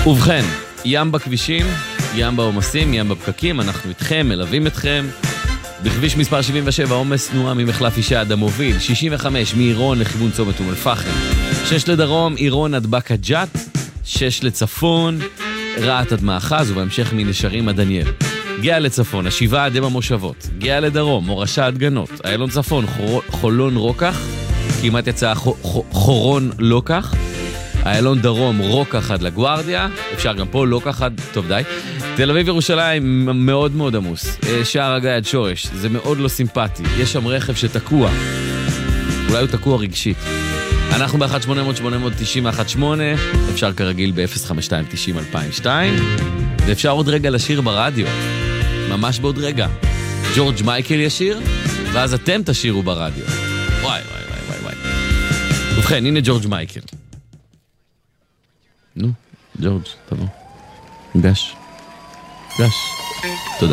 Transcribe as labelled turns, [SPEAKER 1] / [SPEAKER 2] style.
[SPEAKER 1] ובכן, ים בכבישים, ים בעומסים, ים בפקקים, אנחנו איתכם, מלווים אתכם. בכביש מספר 77, עומס תנועה ממחלף אישה עד המוביל, 65 מעירון לכיוון צומת אום אל-פחם, 6 לדרום, עירון עד באקה ג'ת, 6 לצפון, רעת עד מאחז, ובהמשך מנשרים עד דניאל. גאה לצפון, השבעה עד אם המושבות, גאה לדרום, מורשה עד גנות, איילון צפון, חולון רוקח, כמעט יצא חורון לוקח, איילון דרום, רוקח עד לגוארדיה, אפשר גם פה לוקח עד, טוב די, תל אביב ירושלים מאוד מאוד עמוס, שער הגיא עד שורש, זה מאוד לא סימפטי, יש שם רכב שתקוע, אולי הוא תקוע רגשית. אנחנו ב-1-800-890-18, אפשר כרגיל ב-052-90-2002, ואפשר עוד רגע לשיר ברדיו, ממש בעוד רגע. ג'ורג' מייקל ישיר, ואז אתם תשירו ברדיו. וואי וואי וואי וואי וואי. ובכן, הנה ג'ורג' מייקל. נו, ג'ורג', תבוא. גש. תודה.